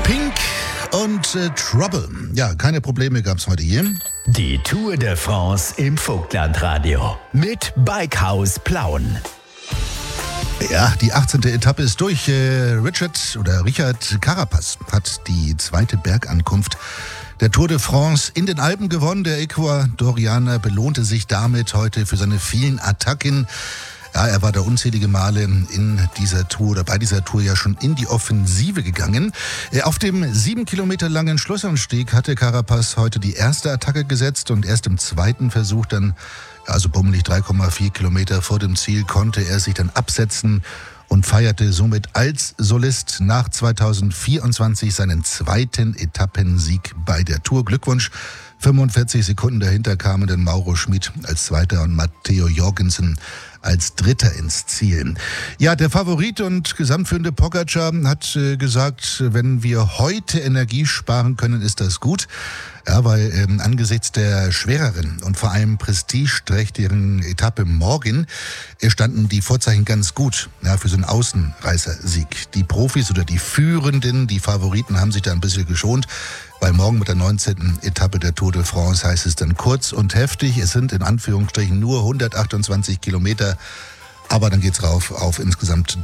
Pink und Trouble. Ja, keine Probleme gab es heute hier. Die Tour de France im Vogtlandradio mit Bikehaus Plauen. Ja, die 18. Etappe ist durch. Richard Carapaz hat die zweite Bergankunft der Tour de France in den Alpen gewonnen. Der Ecuadorianer belohnte sich damit heute für seine vielen Attacken. Ja, er war da unzählige Male in dieser Tour oder bei dieser Tour ja schon in die Offensive gegangen. Auf dem 7 Kilometer langen Schlussanstieg hatte Carapaz heute die erste Attacke gesetzt und erst im zweiten Versuch dann, also bummelig 3,4 Kilometer vor dem Ziel, konnte er sich dann absetzen und feierte somit als Solist nach 2024 seinen zweiten Etappensieg bei der Tour. Glückwunsch! 45 Sekunden dahinter kamen dann Mauro Schmid als Zweiter und Matteo Jorgensen als Dritter ins Ziel. Ja, der Favorit und Gesamtführende Pogačar hat gesagt, wenn wir heute Energie sparen können, ist das gut. Ja, weil angesichts der schwereren und vor allem prestigeträchtigeren Etappe morgen standen die Vorzeichen ganz gut, ja, für so einen Außenreißersieg. Die Profis oder die Führenden, die Favoriten haben sich da ein bisschen geschont, weil morgen mit der 19. Etappe der Tour de France heißt es dann kurz und heftig. Es sind in Anführungsstrichen nur 128 Kilometer, aber dann geht's rauf auf insgesamt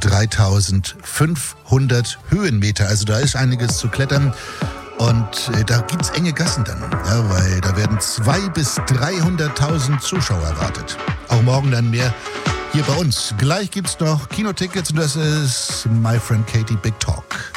3500 Höhenmeter. Also da ist einiges zu klettern. Und da gibt's enge Gassen dann, ja, weil da werden 200.000 bis 300.000 Zuschauer erwartet. Auch morgen dann mehr hier bei uns. Gleich gibt's noch Kinotickets und das ist My Friend Katie Big Talk.